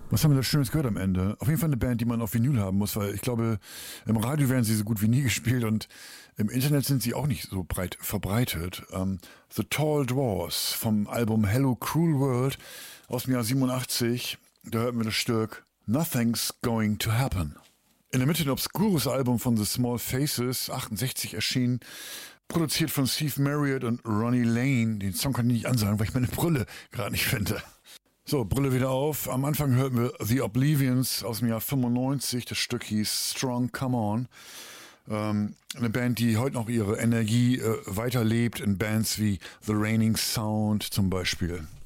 Was haben wir da Schönes gehört am Ende? Auf jeden Fall eine Band, die man auf Vinyl haben muss, weil ich glaube, im Radio werden sie so gut wie nie gespielt und im Internet sind sie auch nicht so breit verbreitet. The Tall Dwarfs vom Album Hello Cruel World aus dem Jahr 87, da hörten wir das Stück Nothing's Going to Happen. In der Mitte ein obskures Album von The Small Faces, 68 erschienen, produziert von Steve Marriott und Ronnie Lane. Den Song kann ich nicht ansagen, weil ich meine Brille gerade nicht finde. So, Brille wieder auf. Am Anfang hörten wir The Oblivions aus dem Jahr 95. Das Stück hieß Strong Come On. Eine Band, die heute noch ihre Energie weiterlebt in Bands wie The Raining Sound zum Beispiel.